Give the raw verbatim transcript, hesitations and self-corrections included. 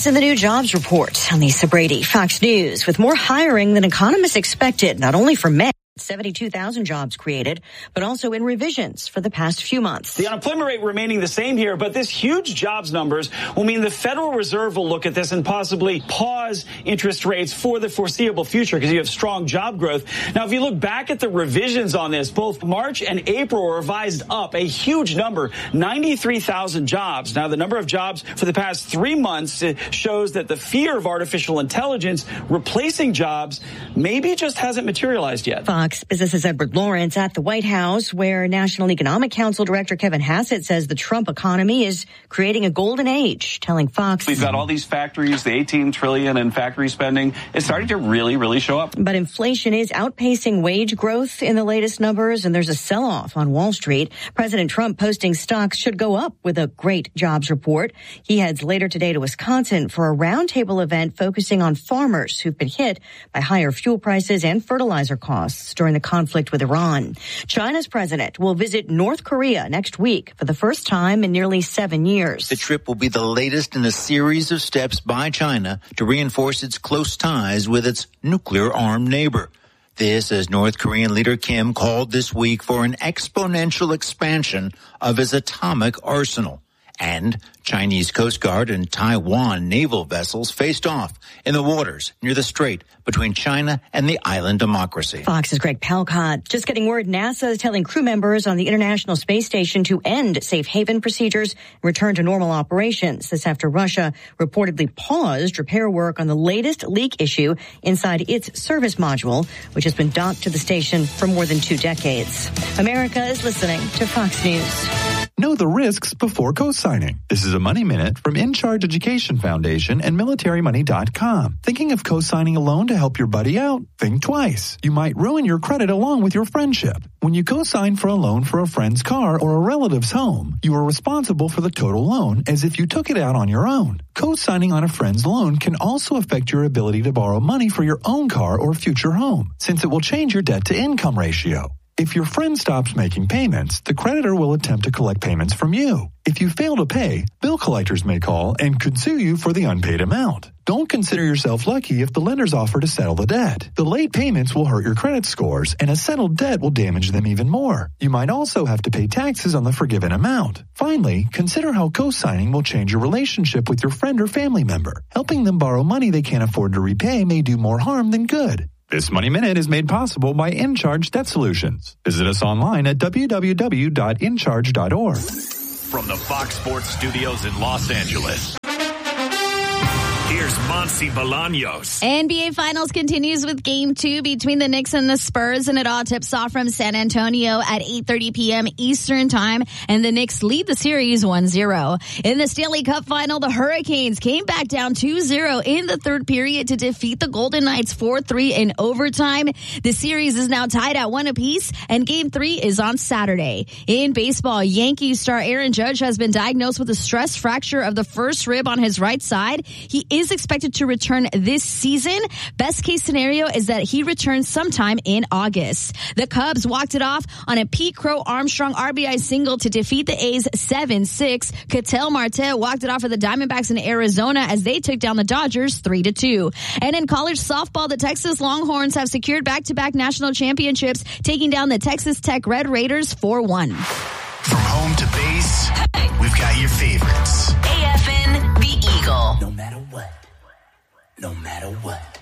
in the new jobs report. I'm Lisa Brady, Fox News, with more hiring than economists expected, not only for May. seventy-two thousand jobs created, but also in revisions for the past few months. The unemployment rate remaining the same here, but this huge jobs numbers will mean the Federal Reserve will look at this and possibly pause interest rates for the foreseeable future because you have strong job growth. Now, if you look back at the revisions on this, both March and April were revised up a huge number, ninety-three thousand jobs. Now, the number of jobs for the past three months shows that the fear of artificial intelligence replacing jobs maybe just hasn't materialized yet. Fox Business's Edward Lawrence at the White House, where National Economic Council Director Kevin Hassett says the Trump economy is creating a golden age, telling Fox. We've got all these factories, the eighteen trillion in factory spending is starting to really, really show up. But inflation is outpacing wage growth in the latest numbers, and there's a sell-off on Wall Street. President Trump posting stocks should go up with a great jobs report. He heads later today to Wisconsin for a roundtable event focusing on farmers who've been hit by higher fuel prices and fertilizer costs during the conflict with Iran. China's president will visit North Korea next week for the first time in nearly seven years. The trip will be the latest in a series of steps by China to reinforce its close ties with its nuclear-armed neighbor. This as North Korean leader Kim called this week for an exponential expansion of his atomic arsenal. And Chinese Coast Guard and Taiwan naval vessels faced off in the waters near the strait between China and the island democracy. Fox's Greg Palcott. Just getting word NASA is telling crew members on the International Space Station to end safe haven procedures and return to normal operations. This after Russia reportedly paused repair work on the latest leak issue inside its service module, which has been docked to the station for more than two decades. America is listening to Fox News. Know the risks before co-signing. This is a Money Minute from In Charge Education Foundation and military money dot com. Thinking of co-signing a loan to help your buddy out? Think twice. You might ruin your credit along with your friendship. When you co-sign for a loan for a friend's car or a relative's home, you are responsible for the total loan as if you took it out on your own. Co-signing on a friend's loan can also affect your ability to borrow money for your own car or future home, since it will change your debt-to-income ratio. If your friend stops making payments, the creditor will attempt to collect payments from you. If you fail to pay, bill collectors may call and could sue you for the unpaid amount. Don't consider yourself lucky if the lenders offer to settle the debt. The late payments will hurt your credit scores, and a settled debt will damage them even more. You might also have to pay taxes on the forgiven amount. Finally, consider how co-signing will change your relationship with your friend or family member. Helping them borrow money they can't afford to repay may do more harm than good. This Money Minute is made possible by InCharge Debt Solutions. Visit us online at w w w dot in charge dot org. From the Fox Sports Studios in Los Angeles, here's Monsi Bolaños. N B A Finals continues with Game two between the Knicks and the Spurs, and it all tips off from San Antonio at eight thirty p.m. Eastern Time, and the Knicks lead the series one zero. In the Stanley Cup Final, the Hurricanes came back down two zero in the third period to defeat the Golden Knights four three in overtime. The series is now tied at one apiece, and Game three is on Saturday. In baseball, Yankees star Aaron Judge has been diagnosed with a stress fracture of the first rib on his right side. He is expected to return this season. Best case scenario is that he returns sometime in August. The Cubs walked it off on a Pete Crow Armstrong R B I single to defeat the A's seven six. Ketel Marte walked it off for the Diamondbacks in Arizona as they took down the Dodgers three to two. And in college softball, the Texas Longhorns have secured back-to-back national championships, taking down the Texas Tech Red Raiders four one. From home to base, we've got your favorites. A F N, The Eagle. No matter what. No matter what.